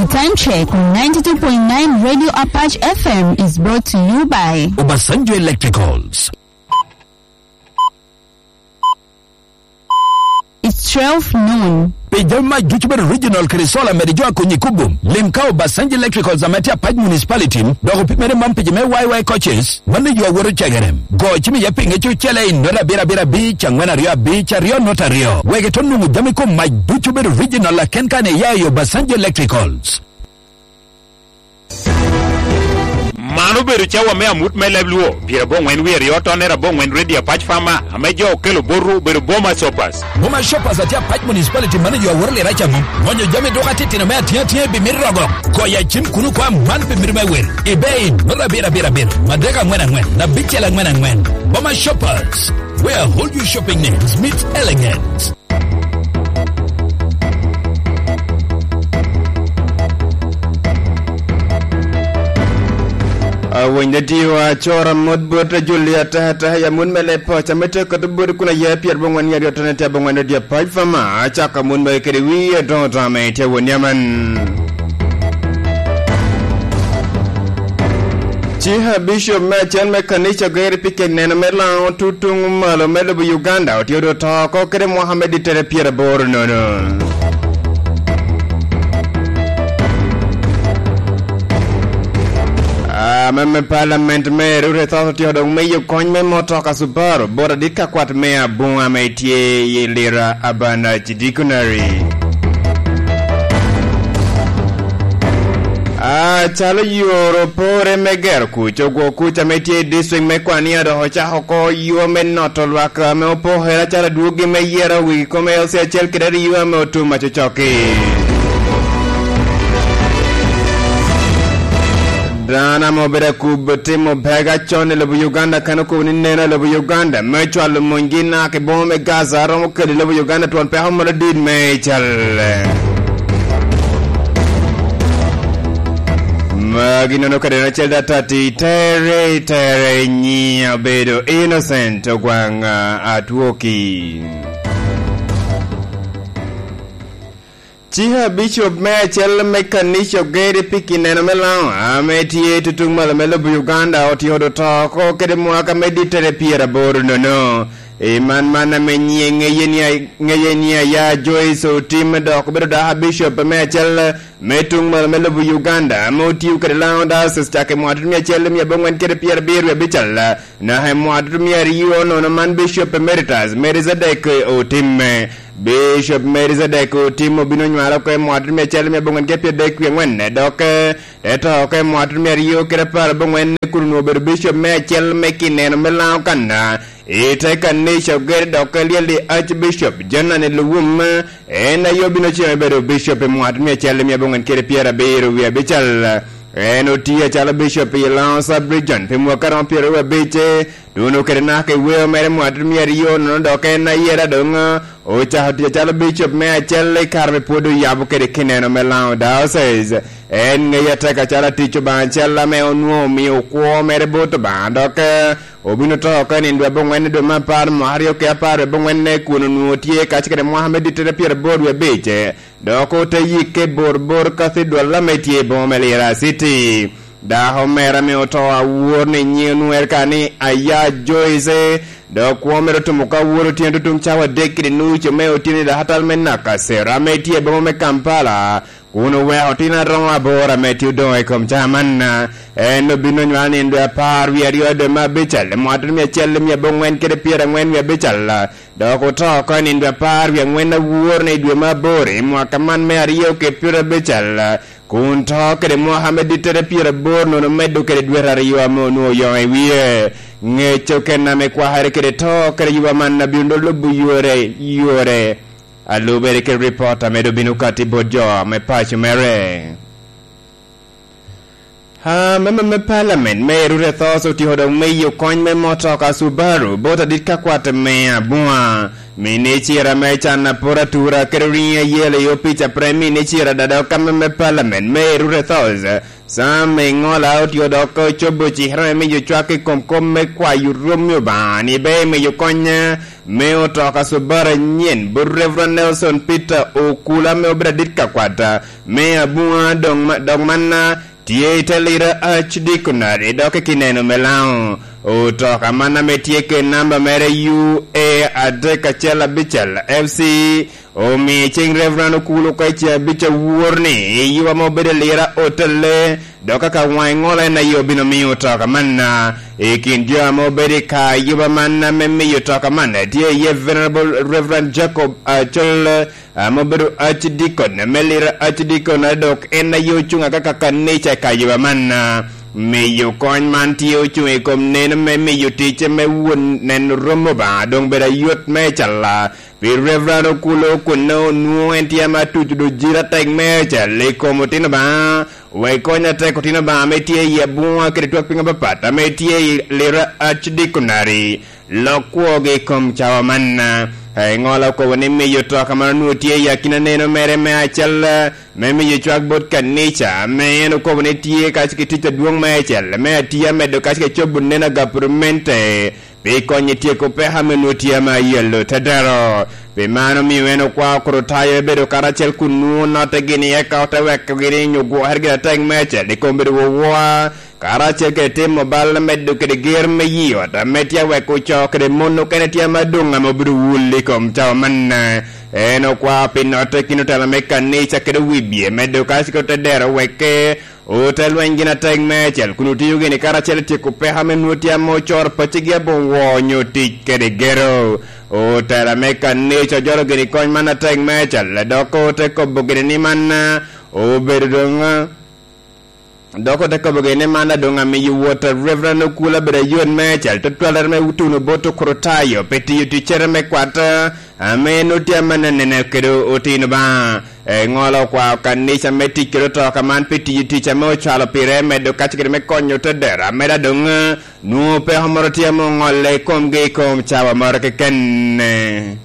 Time check on 92.9 Radio Apache FM is brought to you by Obasanjo Electricals. It's 12 noon. Pejama Juchber Regional Krisola Medijua Kunyikubum. Limkao Obasanjo Electricals Amatia Paj Municipality. Dogo pimere mampijime YY coaches. Mane yuwa woro chagerem. Go chimi yapinge chuchele inola bira beach. Angwana rio beach. Rio nota rio. Wegetonu mujamiko Maj Juchber Regional la kenkane ya Obasanjo Electricals. Manu beru chawa mea mut me lebluo. Pira bon wen we rioto nera bon wen ready Apache farmer. Amejo kelo boru beru boma shoppers. Boma shoppers atia Apache Municipality mane yuwa woro le rachamu. Monyo jame doka titi na mea tia bimirirogo. Kwa ya chim kunu kwa man bimirime wer. Ibein nola bira. Madega ngwena na bichela ngwena. Boma shoppers. Where hold you shopping needs meet elegance. Wende diwa chora modbota Julia tahata ya munmele pocha mete katuburi kuna ye Pierre bongwan yari otanete bongwan dia Apache farmer achaka munmele kere wiye donta mete wonyaman. Chiha Bishop Machen mekanisha gere pike nena mela tutung malo melo bu Uganda otiodo toko kere Mohamed tere Pierre bor nono. Meme parliament me rure thought yo dong me yo koin me motoka Subaru bora dika kwat me abunga me tie ye lira abana chidikunari. Chalo yoro pore me ger kucho go kucha me tie district me kwani ado hocha hoko yo me notolwaka me opo hera chala duogi me yera wiko me ose achel kidari yo me otu machochoki. Dana mobere kubete mobega chone lebu Uganda kanoko nina lebu Uganda mechwal mungina ke bombe Gaza romo kele lebu Uganda tuan pe hamara did mechal magino no kade na chelda tati tere nyi abedo innocent ogwanga atuoki. Chiha Bishop Machen mekanisho gere piki nena melao ametie tutumala melo Uganda otiodo toko kede mwaka meditere Pierre bor no man menye ngeyenia ya Joyce otim dok bedo da Bishop Machen metung melo Uganda motiu kede laonda sistake mwatu Machen mi bongwen kede Pierre biru bichal na he mwatu mi riyo no man Bishop Emeritus Melchizedek otim Bishop Melchizedek Timo bino nywala ko mwatu Machen me bongen ke pede kwe ngwen dok eto ko mwatu me riyo kere par bongen kunu ber Bishop Machen me kineno melaw kanna ite kanisha gere dok lieli Archbishop Jonathan Luwum ena yo bino che ber Bishop mwatu Machen me bongen kere Pierre biru wi bichal eno tia chala Bishop Yelansa Bridgen pe mwakaron Pierre wi biche duno kere na ke we mere mwatu me riyo no dok na yera donga o chahatia chala Bishop Machen karbe podo yabu kere kineno melao says en yataka chala ticho ban chala me onwo mi okwo mere boto ban dok obino to kan indwa bongwen do mapar mario ke apare bongwen kuno nuotie kachkere Mohamed tere Pierre bodwe beche doko te yike borbor cathedral la metie bomelira city da homera me oto awuorne nyienu erkani aya Joyce do kwomero tumuka wuro tiendo tumchawa dekri nucho me otini da hatal menaka sera metie bome Kampala kuno we otina roma bora metiu do kom chamanna eno bino nywani ndo par wi ario de mabichal mwatu Machen mi bongwen kede Pierre ngwen wi bichal do ko to ko ni ndo par wi ngwen wuorne dwe mabore mwaka man me ario ke Pierre bichal kun to kede Mohamed tere Pierre bor no medo kede dwe ario amonu yo wiye ngecho kenna me kwa hare kede to kede yuwa man na biundo lobu yore alubere ke reporter medo binukati bojo me pachu mere me parliament me rure thoso ti hodong me yo kony me motoka Subaru bota ditka kwata me abua me chira me chana poratura keria yele yo picha premi ne chira dada kama me parliament me rure thoso sa me ngola out yo doko chobo chi hra me yo chwake kom me kwa yu romyo ba ni be me yo konya me otoka Subaru nyen bu Reverend Nelson Peter Okula me obra ditka kwata me abua dong manna tie telira archdiconary doke kineno melao o toka mana metie ke namba mere UA adeka chela bichel FC o mi ching Reverend Okulu kwa chia bicha warni yuwa mo bede lira otele doka ka waingola na yobino mi utoka mana ikinjua mo bede ka yuwa mana memi utoka mana tie ye Venerable Reverend Jacob Achol mo bedo archdeacon melira archdeacon dok ena yochunga kaka kanecha ka yuwa mana me yo kon man tio chue kom nen me yo tiche me won nen romo ba dong beda yot me chala vi Reverend Okulo kuno nu entia ma tu do jira tek me chale komotina ba we konya te kotina ba me tie ye bua kretu pinga ba pata me tie lira archdeaconary lokwoge kom chawa manna ngola ko woni me yo to kamana nu tie yakina neno mere me achal me yo chwak bot kanicha me no ko woni tie ka chikiti duong me achal me tie me do ka chobu nena government be konye tie ko pe ha me no tie ma yello tadaro be mano mi weno kwa krotayo be do karachel kunu na te gini e ka ta wek gini nyugo herga tang me achal de ko be wo karachel ke temo bal me do ke ger me yiwa ta me tie wek ko chok de mono ke tie ma dunga mo bru wuli kom chaw man eno kwa pinote kinotala mekanisha ke do wibie me do ka ko te dero weke hotel wengina tang me chel kunu tiyo gini karachel ti ko pe ha me nutia mo chor pachigia bon wo nyoti ke de gero o tera mekanisha joro gini kon mana tang me chel doko te ko bogini ni man o berdonga doko te ko bogene mana donga mi water Reverend Okula bere yon me chel to twaler me utuno boto krotayo peti yuti chere me kwata ame no tia mana nene kedo otino ba ngola kwa kanisha meti kedo to kaman peti yuti chamo chala pire me do kachikere me konyo to dera me da donga no pe hamoro tia mo ngole kom ge kom chawa marke ken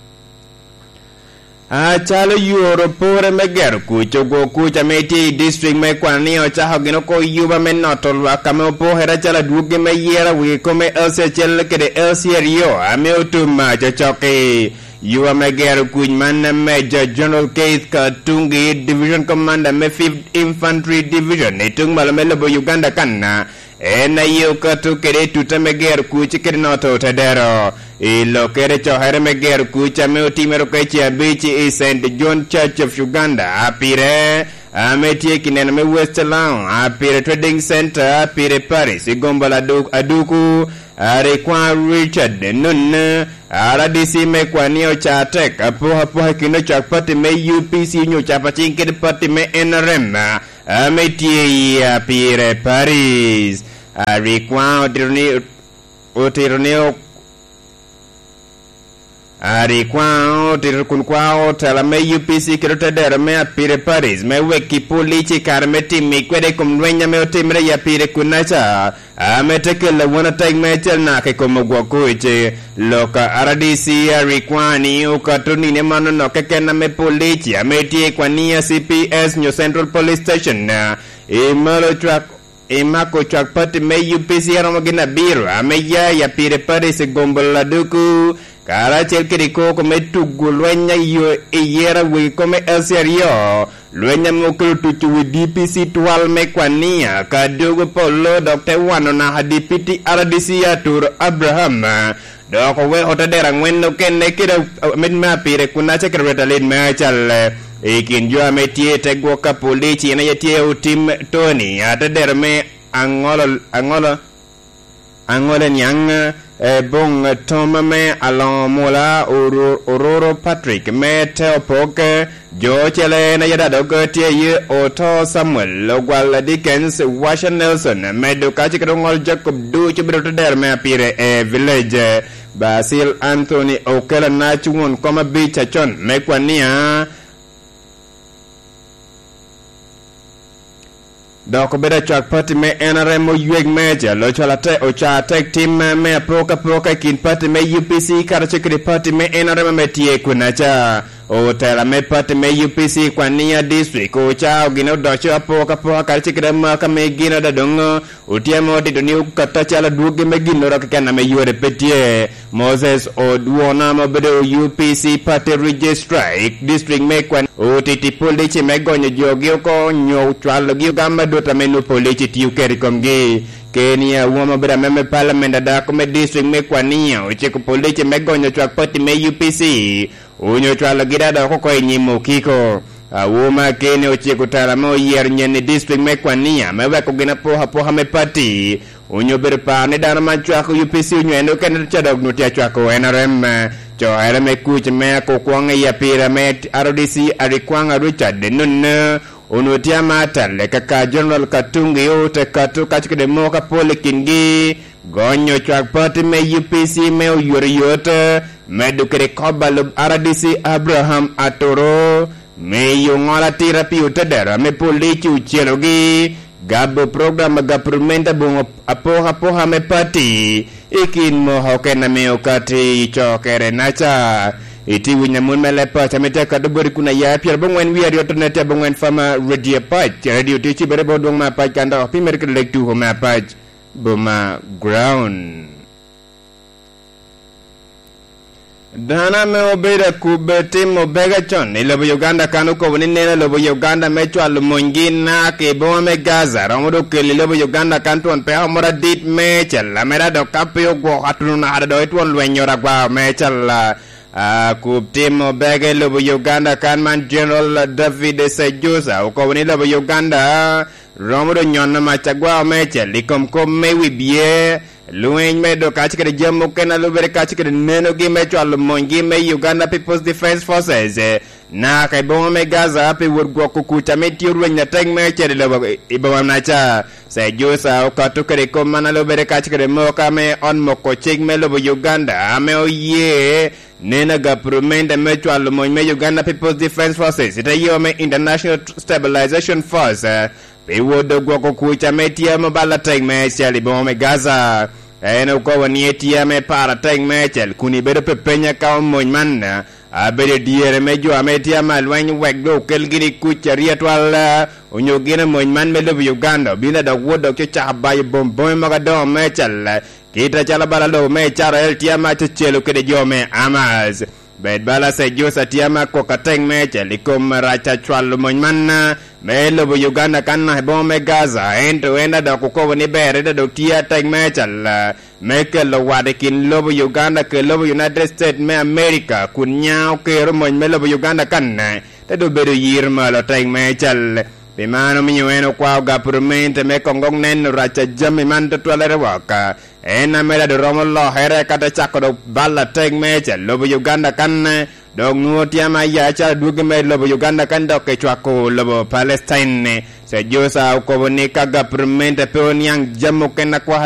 chalo yoro pore me ger kucho go kucha meti district me kwani o chaho gino ko yuba me notolwa kame po hera chala duge me yera wi ko me else chel kede else rio ame utuma choke yuba me ger kuj man Major General Keith Katungi Division Commander me 5th Infantry Division itung malamelo bo Uganda kanna ena yo katu kede tuta me ger kuch kede noto tadero ilo kere chohere me ger kucha me otimero kechi abichi St. John Church of Uganda apire ametie kinena me Westland apire Trading Center apire Paris igombala aduku kwa Richard nun aradisi me kwa niyo chatek apo kino chakpati me UPC nyo chapachin kede pati me NRM ametie apire Paris kwa otironeo kwao tirkun kwao tala me UPC kirota dera me apire Paris me weki polichi karmeti mi kwede kumwenya me otimre ya pire kunacha ametekele wana tag mechel na ke komogwa kuiche loka RDC arikwani ukatuni ne mano no kekena me polichi ametie kwa nia CPS New Central Police Station imalo truck imako truck pati me UPC aromogina biro ameya ya pire Paris gombola duku karachel kiriko kome tugu lwenya yo iyera wi kome elserio lwenya mokulu tuchu wi DPC tuwal mekwania kadogo polo Dr. Wano na hadipiti RDC Atur Abraham doko we otadera ngweno kene kira medma pire kunacha kirwetalin mechal ikinjua metie tegwoka polichi na yetie utim Tony atadera me angolo nyang bong Tom me alon mola Ororo Patrick me teopok jo chele na yada dogotie ye Oto Samuel Logwal Dickens Washa Nelson me dokachi kadongol Jacob du chibiro der me apire village Basil Anthony Okela na chungun koma bicha chon me kwania dok beda chak party me NRM yueg meja lo chala te o cha tek team me poka kin party me UPC kar chikri party me NRM me tie kunacha o tela me party me UPC kwa nia district o cha gino do cha poka kar chikri ma ka me gino da dongo utiamo ti doni kata chala duoge me gino ra kana me yore petie Moses o duona mo bedo UPC party registrar district me kwa o titi police me gonyo jogi ko nyo chwalo gi gamba dota menu police tiu keri komgi Kenya woma bra me parliament da ko me district me kwa nia o che ko police me gonyo chwak party me UPC o nyo chwalo gi da ko nyimo kiko woma Kenya o che ko tala mo yer nyene district me kwa nia me we ko gina poha me party o nyo ber pa ne dana ma chwak UPC nyo eno ken chadog no tia chwak o NRM cho era me kuch me ko kwanga ya pyramid RDC arikwanga Richard nun ono tia mata le kaka general katungi yote katuka chike moka pole kingi gonyo chwak party me UPC me yori yote medukere kobalo RDC Abraham Atoro me yongola therapy utedera me polici uchelogi gabo program government bungo apoha me party ikin mo hokena me okati chokere nacha iti winya mun mele pa chamete kadubori kuna ya pier bongwen wi radio internet bongwen fama radio patch radio tichi bere bodong ma patch kanda pi merkel lek tu ma patch boma ground dana me obeda kubete mo bega chon ile bo Uganda kanu ko woni nena lo bo Uganda me chwal mongina ke bo me Gaza ramodo ke le bo Uganda kanton pe amora dit me challa mera do kapyo go hatuna hada do etwon lwenyora gwa me challa kubte mo bega lo bo Uganda kan man General David Sejusa ko woni lo bo Uganda ramodo nyonna ma chagwa me challi kom me wibie Lueng me do kachi kede jamu kena lubere kachi kede neno gi me chwalo mongi me Uganda People's Defense Forces na kai bongo me Gaza api wurgo kukucha me tiurwe nyateng me chere lobo ibawa mnacha Sejusa ukatu kede komana lubere kachi kede moka me on moko chik me lobo Uganda ame oye nena government me chwalo mongi me Uganda People's Defense Forces ita yo me International Stabilization Force pe wodo gwako kucha me tia mabala teng me chali bongo me Gaza eno ko wani tia me para teng me chal kuni bedo pepenya ka mon man abede diere me jo ametia malwany wegdo kelgiri kucha riatwal onyo gina mon man me lobo Uganda bina da wodo ke cha bay bombo maga do me chal kita chala bala do me chara el tia ma chelo ke de jo me amaz bed bala se jo sa tia ma ko kateng me chal ikom racha chwal mon man me lobo Uganda kanna bo me Gaza ento enda da ko woni bere da do tia teng me chal me ke lo wade kin lobo Uganda ke lobo United States me America kun nyaaw ke ro mon me lobo Uganda kanna te do bedo yirma lo teng me chal be mano mi weno kwa government me kongong nen racha jami man to tolere waka ena mera do romo lo here kata chako do balla teng me chal lobo Uganda kanna dog nuotia ma ya cha duge me lobo Uganda kan do ke chwako lobo Palestine se josa ko woni ka government pe on yang jamu ken kwa